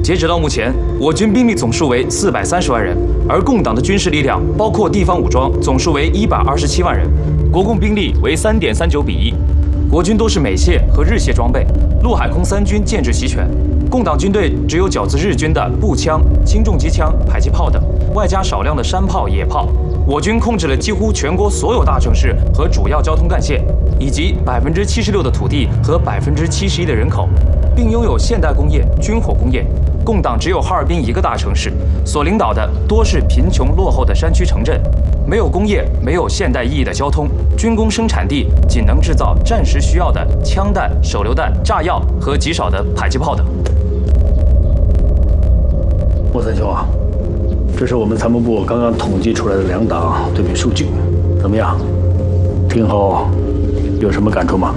截止到目前，我军兵力总数为430万人，而共党的军事力量包括地方武装总数为127万人，国共兵力为3.39比1。国军都是美械和日械装备，陆海空三军建制齐全。共党军队只有饺子日军的步枪、轻重机枪、迫击炮等，外加少量的山炮、野炮。我军控制了几乎全国所有大城市和主要交通干线，以及76%的土地和71%的人口，并拥有现代工业、军火工业。共党只有哈尔滨一个大城市，所领导的多是贫穷落后的山区城镇，没有工业，没有现代意义的交通，军工生产地仅能制造战时需要的枪弹、手榴弹、炸药和极少的迫击炮等。 莫三兄啊，这是我们参谋部刚刚统计出来的两党对比数据，怎么样？听后有什么感触吗？